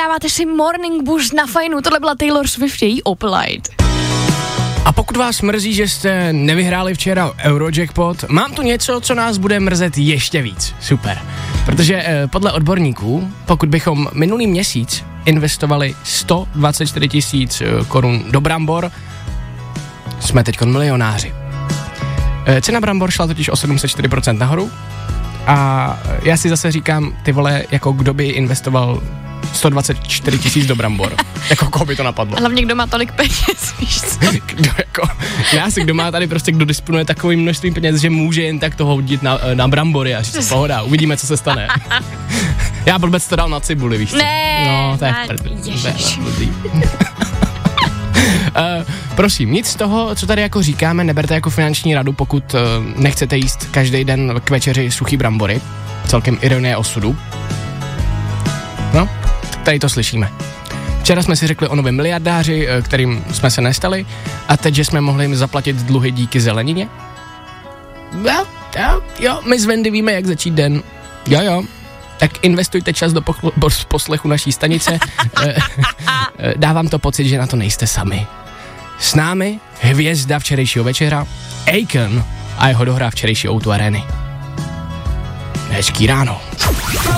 dáváte si Morning Boost na fajnu. Tohle byla Taylor Swift, její Opel Light. A pokud vás mrzí, že jste nevyhráli včera Eurojackpot, mám tu něco, co nás bude mrzet ještě víc. Super. Protože podle odborníků, pokud bychom minulý měsíc investovali 124 000 korun do brambor, jsme teď milionáři. Cena brambor šla totiž o 704% nahoru a já si zase říkám, ty vole, jako kdo by investoval 124 000 do brambor. Jako koho by to napadlo? Hlavně kdo má tolik peněz, víš co? Kdo má tady prostě, kdo disponuje takovým množstvím peněz, že může jen tak toho hodit na brambory a říct, pohoda, uvidíme, co se stane. Já blbec to dal na cibuli, víš co? Ne, no, to je prosím, nic z toho, co tady jako říkáme, neberte jako finanční radu, pokud nechcete jíst každý den k večeři suchý brambory. Celkem ironie osudu. No, tady to slyšíme. Včera jsme si řekli o novém miliardáři, kterým jsme se nestali, a teď, že jsme mohli jim zaplatit dluhy díky zelenině. Jo, my z Vendy víme, jak začít den. Jo. Tak investujte čas do poslechu naší stanice. Dávám to pocit, že na to nejste sami. S námi hvězda včerejšího večera, Akon a jeho dohra včerejší O2 Areny. Hezký ráno.